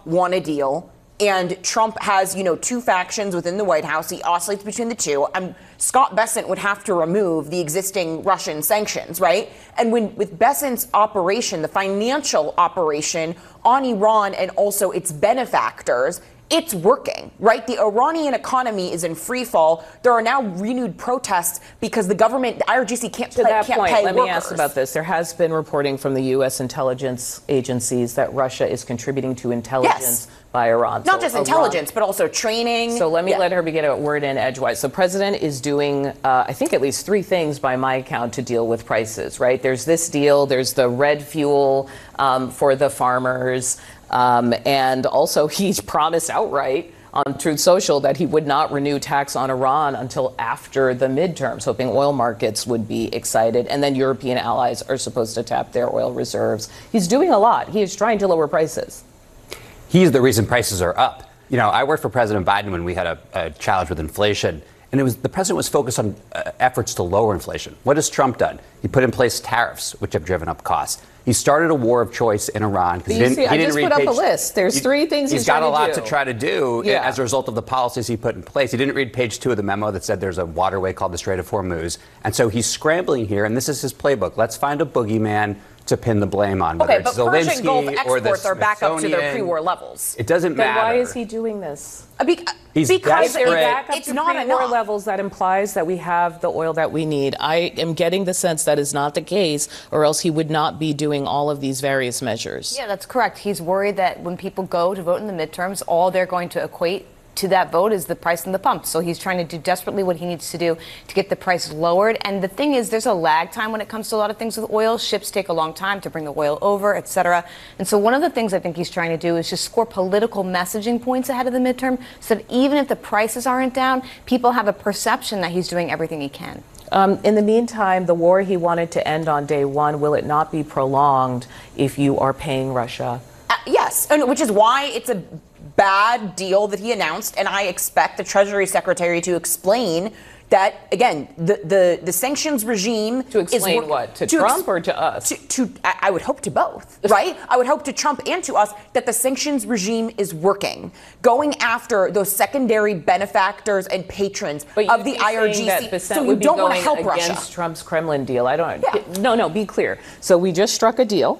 want a deal. And Trump has, two factions within the White House. He oscillates between the two. Scott Bessent would have to remove the existing Russian sanctions, right? And with Bessent's operation, the financial operation on Iran and also its benefactors, it's working, right? The Iranian economy is in free fall. There are now renewed protests because the government, the IRGC can't pay workers. To that point, let me ask about this. There has been reporting from the U.S. intelligence agencies that Russia is contributing to intelligence by Iran. Not just intelligence, but also training. So let me let her get a word in edgewise. So President is doing, I think, at least 3 things by my count to deal with prices, right? There's this deal. There's the red fuel for the farmers. And also he's promised outright on Truth Social that he would not renew tax on Iran until after the midterms, hoping oil markets would be excited. And then European allies are supposed to tap their oil reserves. He's doing a lot. He is trying to lower prices. He's the reason prices are up. I worked for President Biden when we had a challenge with inflation. And the president was focused on efforts to lower inflation. What has Trump done? He put in place tariffs, which have driven up costs. He started a war of choice in Iran because he didn't read I just put up a list. There's 3 things he's got a lot to try to do as a result of the policies he put in place. He didn't read page 2 of the memo that said there's a waterway called the Strait of Hormuz. And so he's scrambling here, and this is his playbook. Let's find a boogeyman to pin the blame on, whether it's Zelensky Gulf or the exports are back up to their pre-war levels. It doesn't matter. Then why is he doing this? He's because desperate. Back up it's to not pre-war enough levels. That implies that we have the oil that we need. I am getting the sense that is not the case, or else he would not be doing all of these various measures. Yeah, that's correct. He's worried that when people go to vote in the midterms, all they're going to equate to that vote is the price in the pump. So he's trying to do desperately what he needs to do to get the price lowered. And the thing is, there's a lag time when it comes to a lot of things with oil. Ships take a long time to bring the oil over, et cetera. And so one of the things I think he's trying to do is just score political messaging points ahead of the midterm so that even if the prices aren't down, people have a perception that he's doing everything he can. In the meantime, the war he wanted to end on day 1, will it not be prolonged if you are paying Russia? Yes, and which is why it's a bad deal that he announced, and I expect the Treasury Secretary to explain that, again, the sanctions regime to explain is what to Trump or to us. I would hope to both, right? I would hope to Trump and to us that the sanctions regime is working, going after those secondary benefactors and patrons of the IRGC. So you don't want to help Russia against Trump's Kremlin deal. I don't. Yeah. No. Be clear. So we just struck a deal.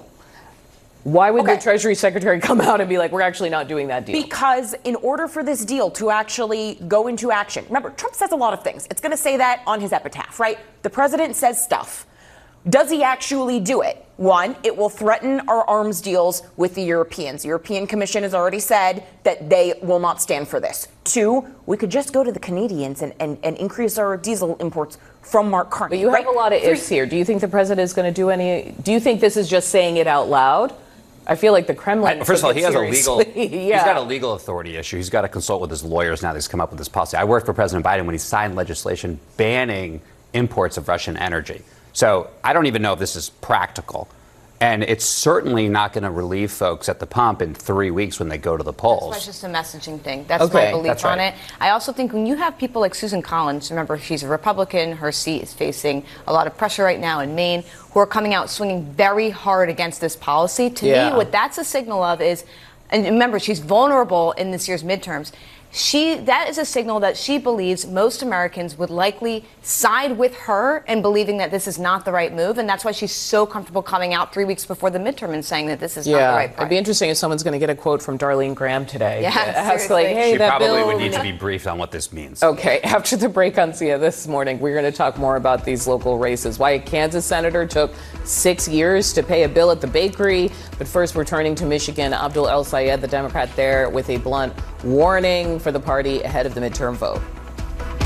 Why would the Treasury Secretary come out and be like, we're actually not doing that deal? Because in order for this deal to actually go into action, remember, Trump says a lot of things. It's going to say that on his epitaph, right? The president says stuff. Does he actually do it? 1, it will threaten our arms deals with the Europeans. The European Commission has already said that they will not stand for this. 2, we could just go to the Canadians and increase our diesel imports from Mark Carney. But you have a lot of ifs here. Do you think the president is going to do any? Do you think this is just saying it out loud? I feel like the Kremlin. First of all, he has he's got a legal authority issue. He's got to consult with his lawyers now that he's come up with this policy. I worked for President Biden when he signed legislation banning imports of Russian energy. So I don't even know if this is practical. And it's certainly not going to relieve folks at the pump in 3 weeks when they go to the polls. That's just a messaging thing. That's my belief on it. I also think when you have people like Susan Collins, remember, she's a Republican. Her seat is facing a lot of pressure right now in Maine, who are coming out swinging very hard against this policy. To me, what that's a signal of is, and remember, she's vulnerable in this year's midterms. That is a signal that she believes most Americans would likely side with her in believing that this is not the right move. And that's why she's so comfortable coming out 3 weeks before the midterm and saying that this is not the right price. It'd be interesting if someone's going to get a quote from Darlene Graham today. Yeah, she probably would need to be briefed on what this means. Okay, after the break on Sia this morning, we're going to talk more about these local races, why a Kansas senator took 6 years to pay a bill at the bakery. But first, we're turning to Michigan. Abdul El Sayed, the Democrat there, with a blunt warning for the party ahead of the midterm vote.